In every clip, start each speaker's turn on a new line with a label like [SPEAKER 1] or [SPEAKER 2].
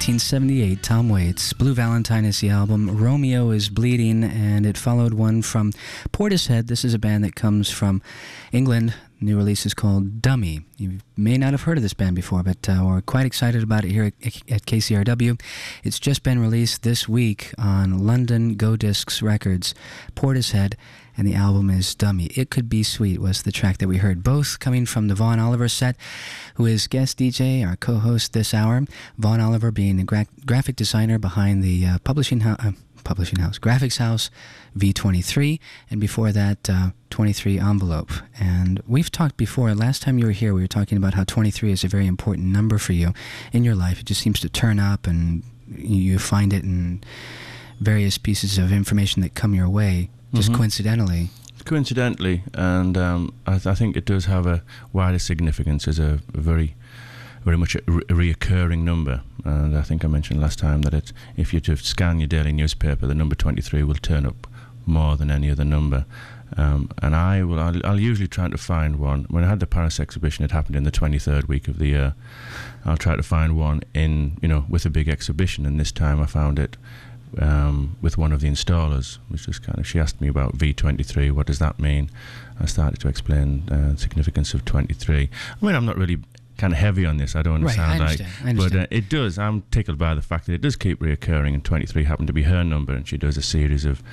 [SPEAKER 1] 1978, Tom Waits. Blue Valentine is the album. Romeo is Bleeding, and it followed one from Portishead. This is a band that comes from England. New release is called Dummy. You may not have heard of this band before, but we're quite excited about it here at KCRW. It's just been released this week on London Go Discs Records, Portishead, and the album is Dummy. It Could Be Sweet was the track that we heard, both coming from the Vaughn Oliver set, who is guest DJ, our co-host this hour. Vaughn Oliver being the graphic designer behind the graphics house V23, and before that 23 Envelope. And we've talked before, last time you were here we were talking about how 23 is a very important number for you in your life. It just seems to turn up and you find it in various pieces of information that come your way just coincidentally,
[SPEAKER 2] and I think it does have a wider significance as a very much a reoccurring number. And I think I mentioned last time that if you to scan your daily newspaper, the number 23 will turn up more than any other number. And I'll usually try to find one. When I had the Paris exhibition, it happened in the 23rd week of the year. I'll try to find one with a big exhibition, and this time I found it with one of the installers, which was she asked me about V23, what does that mean? I started to explain the significance of 23. I mean, I'm not really kind of heavy on this, I don't want to sound like, but it does. I'm tickled by the fact that it does keep reoccurring, and 23 happened to be her number, and she does a series of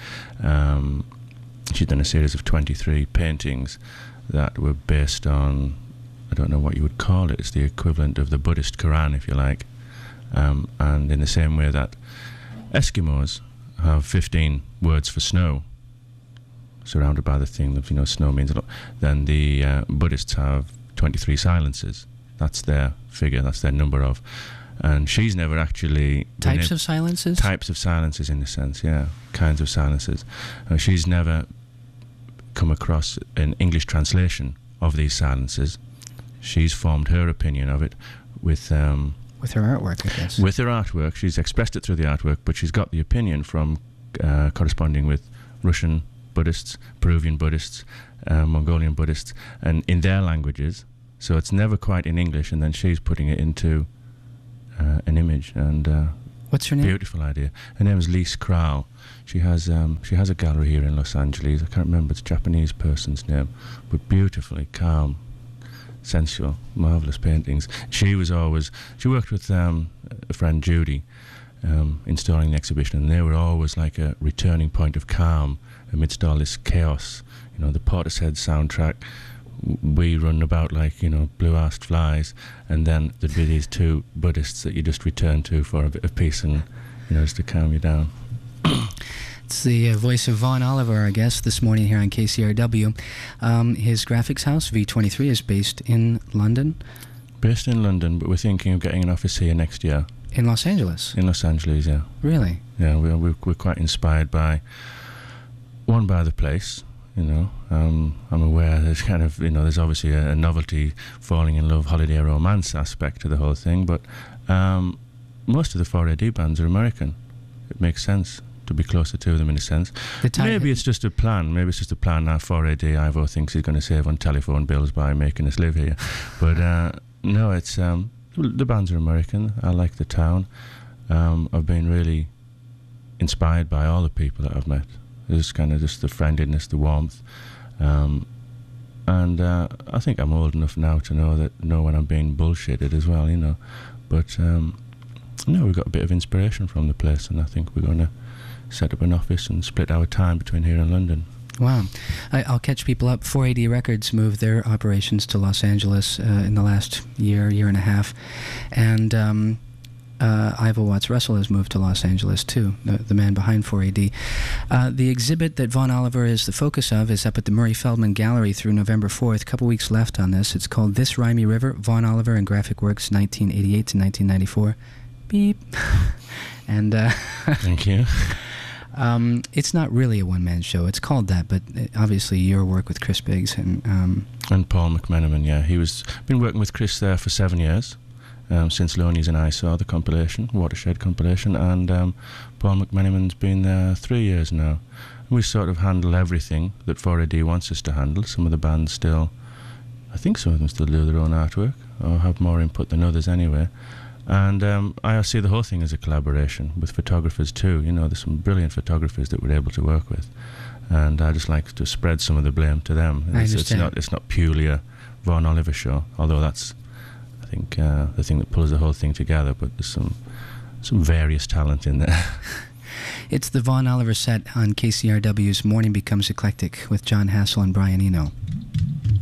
[SPEAKER 2] she's done a series of 23 paintings that were based on, I don't know what you would call it, it's the equivalent of the Buddhist Quran, if you like, and in the same way that Eskimos have 15 words for snow, surrounded by the thing that snow means a lot, then the Buddhists have 23 silences. That's their figure, that's their number of. And she's never actually...
[SPEAKER 1] Types of silences?
[SPEAKER 2] Types of silences, in a sense, yeah. Kinds of silences. She's never come across an English translation of these silences. She's formed her opinion of it with her
[SPEAKER 1] artwork, I guess.
[SPEAKER 2] With her artwork. She's expressed it through the artwork, but she's got the opinion from corresponding with Russian Buddhists, Peruvian Buddhists, Mongolian Buddhists, and in their languages. So it's never quite in English, and then she's putting it into an image. And
[SPEAKER 1] what's her name?
[SPEAKER 2] Beautiful idea. Her name is Lise Kral. She has a gallery here in Los Angeles. I can't remember the Japanese person's name, but beautifully calm, sensual, marvellous paintings. She worked with a friend, Judy, installing the exhibition, and they were always like a returning point of calm amidst all this chaos. The Portishead soundtrack, we run about like, blue-arsed flies, and then there'd be these two Buddhists that you just return to for a bit of peace and, just to calm you down.
[SPEAKER 1] It's the voice of Vaughn Oliver, our guest this morning here on KCRW. His graphics house, V23, is based in London.
[SPEAKER 2] Based in London, but we're thinking of getting an office here next year.
[SPEAKER 1] In Los Angeles?
[SPEAKER 2] In Los Angeles, yeah.
[SPEAKER 1] Really?
[SPEAKER 2] Yeah, we're quite inspired by the place. I'm aware there's kind of, there's obviously a novelty, falling in love, holiday romance aspect to the whole thing, but most of the 4AD bands are American. It makes sense to be closer to them in a sense. Maybe it's just a plan. Maybe it's just a plan that 4AD Ivo thinks he's going to save on telephone bills by making us live here. But no, it's the bands are American. I like the town. I've been really inspired by all the people that I've met. There's kind of just the friendliness, the warmth, and I think I'm old enough now to know when I'm being bullshitted as well, But we've got a bit of inspiration from the place, and I think we're going to set up an office and split our time between here and London.
[SPEAKER 1] Wow. I'll catch people up. 4AD Records moved their operations to Los Angeles in the last year and a half, and Ivo Watts-Russell has moved to Los Angeles too, the man behind 4AD. The exhibit that Vaughn Oliver is the focus of is up at the Murray Feldman Gallery through November 4th. A couple weeks left on this. It's called This Rhymy River, Vaughn Oliver and Graphic Works, 1988 to 1994. Beep. And
[SPEAKER 2] thank you.
[SPEAKER 1] It's not really a one-man show. It's called that, but obviously your work with Chris Biggs and
[SPEAKER 2] Paul McMenamin, yeah. Been working with Chris there for 7 years. Since Lonies and I saw the compilation, Watershed compilation, and Paul McMenamin's been there 3 years now. We sort of handle everything that 4AD wants us to handle. Some of the bands still, I think some of them still do their own artwork, or have more input than others anyway. And I see the whole thing as a collaboration with photographers too. You know, there's some brilliant photographers that we're able to work with, and I just like to spread some of the blame to them. It's not purely a Vaughan Oliver show, although that's, I think, the thing that pulls the whole thing together. But there's some various talent in there.
[SPEAKER 1] It's the Vaughan Oliver set on KCRW's Morning Becomes Eclectic with John Hassel and Brian Eno.